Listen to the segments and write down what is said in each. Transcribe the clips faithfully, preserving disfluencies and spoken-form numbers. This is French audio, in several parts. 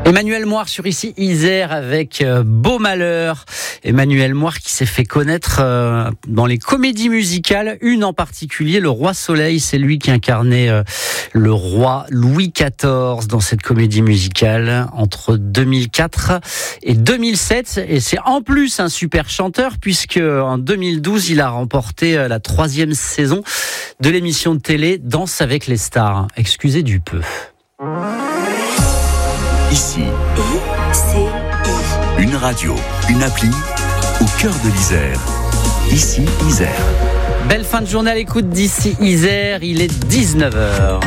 Emmanuel Moir sur Ici Isère avec euh, Beau Malheur. Emmanuel Moir qui s'est fait connaître euh, dans les comédies musicales, une en particulier, Le Roi Soleil. C'est lui qui incarnait euh, le roi Louis quatorze dans cette comédie musicale entre deux mille quatre et deux mille sept. Et c'est en plus un super chanteur puisque en deux mille douze, il a remporté euh, la troisième saison de l'émission de télé Danse avec les stars. Excusez du peu. Ici, I C I. une radio, une appli au cœur de l'Isère. Ici Isère. Belle fin de journée à l'écoute d'Ici Isère, il est dix-neuf heures.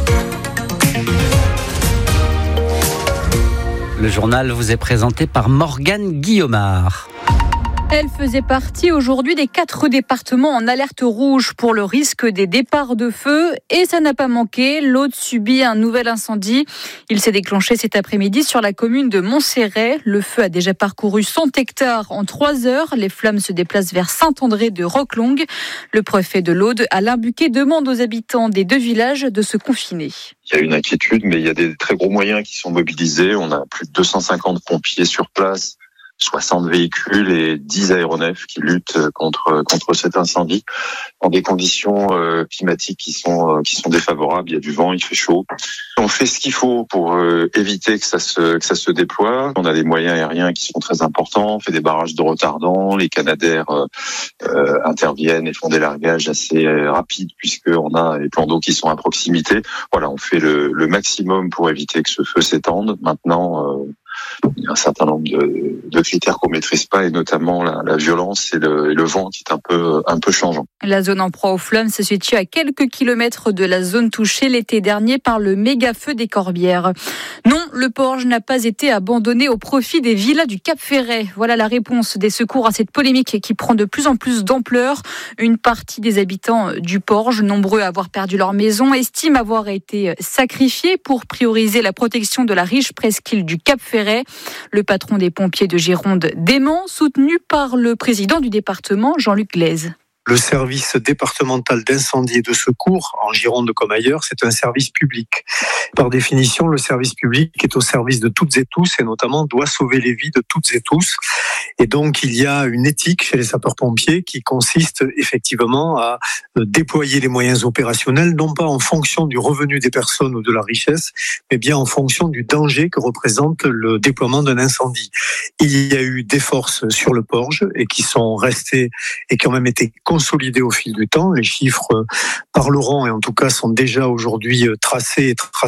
Le journal vous est présenté par Morgane Guillaumard. Elle faisait partie aujourd'hui des quatre départements en alerte rouge pour le risque des départs de feu. Et ça n'a pas manqué. L'Aude subit un nouvel incendie. Il s'est déclenché cet après-midi sur la commune de Montserrat. Le feu a déjà parcouru cent hectares en trois heures. Les flammes se déplacent vers Saint-André de Roquelongue. Le préfet de l'Aude, Alain Buquet, demande aux habitants des deux villages de se confiner. Il y a une inquiétude, mais il y a des très gros moyens qui sont mobilisés. On a plus de deux cent cinquante pompiers sur place, soixante véhicules et dix aéronefs qui luttent contre contre cet incendie dans des conditions euh, climatiques qui sont euh, qui sont défavorables. Il y a du vent, il fait chaud. On fait ce qu'il faut pour euh, éviter que ça se que ça se déploie. On a des moyens aériens qui sont très importants. On fait des barrages de retardants. Les Canadair euh, euh, interviennent et font des largages assez euh, rapides puisque on a les plans d'eau qui sont à proximité. Voilà, on fait le, le maximum pour éviter que ce feu s'étende. Maintenant. Euh, Il y a un certain nombre de, de critères qu'on maîtrise pas, et notamment la, la violence et le, et le vent qui est un peu, un peu changeant. La zone en proie aux flammes se situe à quelques kilomètres de la zone touchée l'été dernier par le méga feu des Corbières. Non, le Porge n'a pas été abandonné au profit des villas du Cap Ferret. Voilà la réponse des secours à cette polémique qui prend de plus en plus d'ampleur. Une partie des habitants du Porge, nombreux à avoir perdu leur maison, estiment avoir été sacrifiés pour prioriser la protection de la riche presqu'île du Cap Ferret. Le patron des pompiers de Gironde dément, soutenu par le président du département, Jean-Luc Glaise. Le service départemental d'incendie et de secours, en Gironde comme ailleurs, c'est un service public. Par définition, le service public est au service de toutes et tous et notamment doit sauver les vies de toutes et tous. Et donc, il y a une éthique chez les sapeurs-pompiers qui consiste effectivement à déployer les moyens opérationnels, non pas en fonction du revenu des personnes ou de la richesse, mais bien en fonction du danger que représente le déploiement d'un incendie. Il y a eu des forces sur le Porge et qui sont restées et qui ont même été consolidées au fil du temps. Les chiffres parleront et en tout cas sont déjà aujourd'hui tracés et tracés